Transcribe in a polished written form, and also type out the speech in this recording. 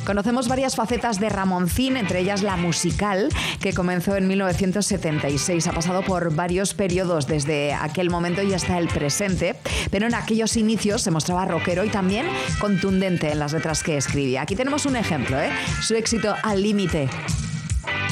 Conocemos varias facetas de Ramoncín, entre ellas la musical, que comenzó en 1976. Ha pasado por varios periodos desde aquel momento y hasta el presente, pero en aquellos inicios se mostraba rockero y también contundente en las letras que escribía. Aquí tenemos un ejemplo, su éxito Al límite.